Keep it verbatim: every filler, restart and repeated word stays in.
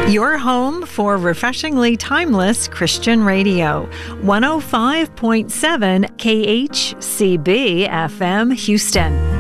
Your home for refreshingly timeless Christian radio. one oh five point seven K H C B F M Houston.